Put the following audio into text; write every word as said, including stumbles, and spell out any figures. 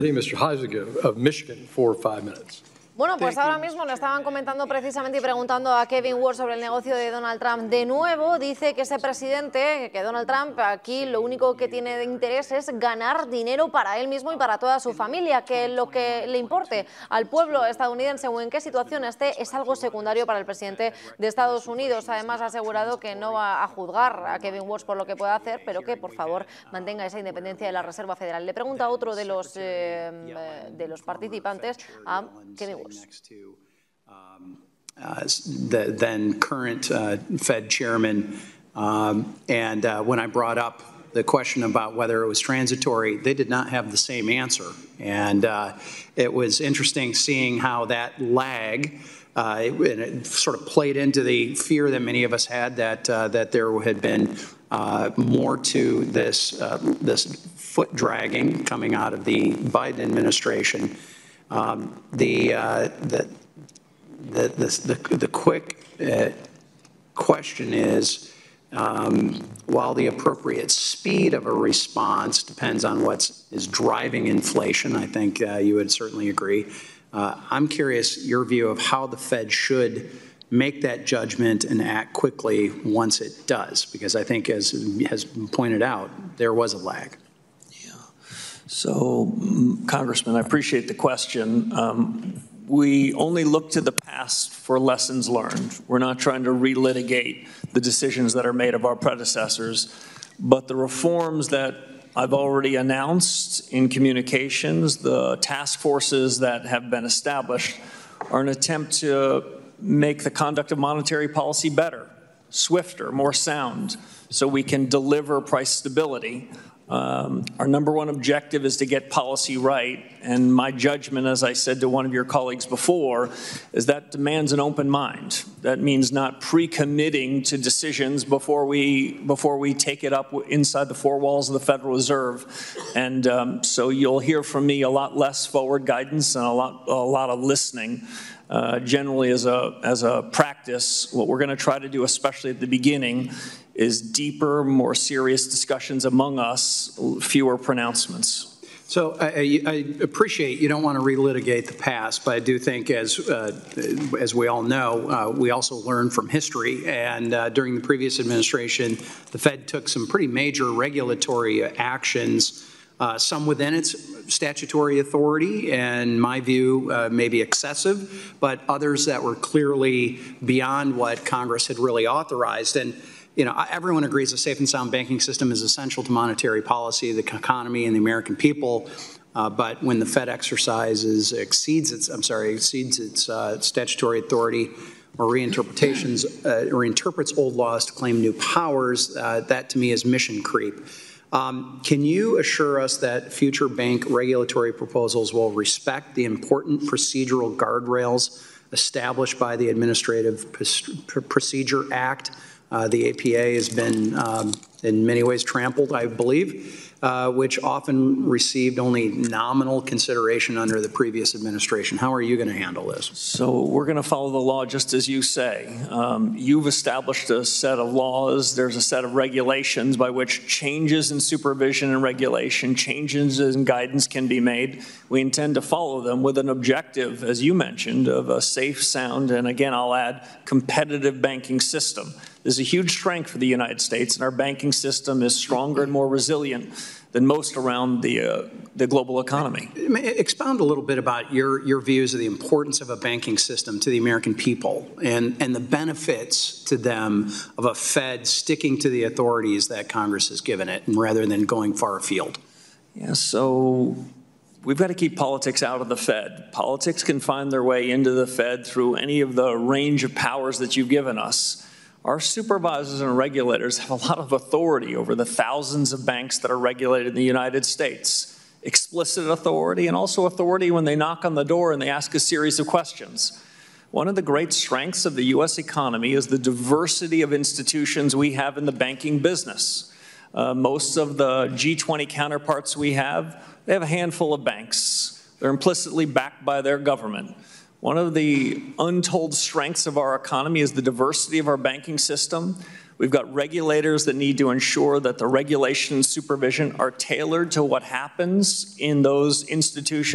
Mister Heisinger of Michigan for five minutes. Bueno, pues ahora mismo lo estaban comentando precisamente y preguntando a Kevin Warsh sobre el negocio de Donald Trump. De nuevo, dice que ese presidente, que Donald Trump, aquí lo único que tiene de interés es ganar dinero para él mismo y para toda su familia, que lo que le importe al pueblo estadounidense o en qué situación esté es algo secundario para el presidente de Estados Unidos. Además, ha asegurado que no va a juzgar a Kevin Warsh por lo que pueda hacer, pero que, por favor, mantenga esa independencia de la Reserva Federal. Le pregunta a otro de los, eh, de los participantes, a Kevin Warsh. Next to um, uh, the then current uh, Fed chairman. Um, and uh, when I brought up the question about whether it was transitory, they did not have the same answer. And uh, it was interesting seeing how that lag, uh, it, it sort of played into the fear that many of us had that, uh, that there had been uh, more to this, uh, this foot dragging coming out of the Biden administration. Um, the, uh, the, the, the, the, the quick uh, question is, um, while the appropriate speed of a response depends on what is driving inflation, I think uh, you would certainly agree. Uh, I'm curious your view of how the Fed should make that judgment and act quickly once it does, because I think, as has been pointed out, there was a lag. So, Congressman, I appreciate the question. Um, we only look to the past for lessons learned. We're not trying to relitigate the decisions that are made of our predecessors, but the reforms that I've already announced in communications, the task forces that have been established, are an attempt to make the conduct of monetary policy better, swifter, more sound, so we can deliver price stability. Um, our number one objective is to get policy right, and my judgment, as I said to one of your colleagues before, is that demands an open mind. That means not pre-committing to decisions before we before we take it up inside the four walls of the Federal Reserve. And um, so you'll hear from me a lot less forward guidance and a lot a lot of listening. Uh, generally, as a as a practice, what we're going to try to do, especially at the beginning, is deeper, more serious discussions among us, fewer pronouncements. So I, I appreciate you don't want to relitigate the past, but I do think, as uh, as we all know, uh, we also learn from history. And uh, during the previous administration, the Fed took some pretty major regulatory actions, uh, some within its statutory authority, and my view, uh, maybe excessive, but others that were clearly beyond what Congress had really authorized. And you know, everyone agrees a safe and sound banking system is essential to monetary policy, the economy, and the American people. Uh, but when the Fed exercises exceeds its, I'm sorry, exceeds its uh, statutory authority, or reinterpretations, uh, or interprets old laws to claim new powers, uh, that to me is mission creep. Um, can you assure us that future bank regulatory proposals will respect the important procedural guardrails established by the Administrative Procedure Act? Uh, the A P A has been, um, in many ways, trampled, I believe, uh, which often received only nominal consideration under the previous administration. How are you going to handle this? So we're going to follow the law just as you say. Um, you've established a set of laws. There's a set of regulations by which changes in supervision and regulation, changes in guidance can be made. We intend to follow them with an objective, as you mentioned, of a safe, sound, and again, I'll add, competitive banking system. There's a huge strength for the United States, and our banking system is stronger and more resilient than most around the, uh, the global economy. Expound a little bit about your, your views of the importance of a banking system to the American people and, and the benefits to them of a Fed sticking to the authorities that Congress has given it, and rather than going far afield. Yeah, so we've got to keep politics out of the Fed. Politics can find their way into the Fed through any of the range of powers that you've given us. Our supervisors and regulators have a lot of authority over the thousands of banks that are regulated in the United States. Explicit authority, and also authority when they knock on the door and they ask a series of questions. One of the great strengths of the U S economy is the diversity of institutions we have in the banking business. Uh, most of the G twenty counterparts we have, they have a handful of banks. They're implicitly backed by their government. One of the untold strengths of our economy is the diversity of our banking system. We've got regulators that need to ensure that the regulation and supervision are tailored to what happens in those institutions.